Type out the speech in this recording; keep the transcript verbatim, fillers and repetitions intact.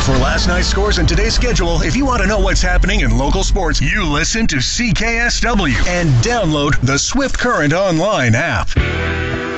For last night's scores and today's schedule, if you want to know what's happening in local sports, you listen to C K S W and download the Swift Current Online app.